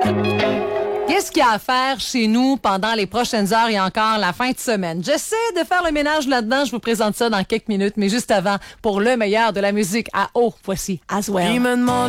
Qu'est-ce qu'il y a à faire chez nous pendant les prochaines heures et encore la fin de semaine? J'essaie de faire le ménage là-dedans. Je vous présente ça dans quelques minutes, mais juste avant, pour le meilleur de la musique à eau, voici As Well.